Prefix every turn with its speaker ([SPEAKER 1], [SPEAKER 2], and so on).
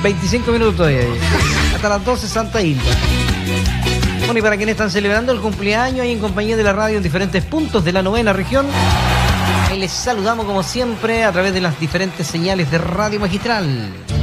[SPEAKER 1] 25 minutos ahí. Hasta las 12 Santa Hilda. Bueno, y para quienes están celebrando el cumpleaños y en compañía de la radio en diferentes puntos de la 9ª región, ahí les saludamos como siempre a través de las diferentes señales de Radio Magistral.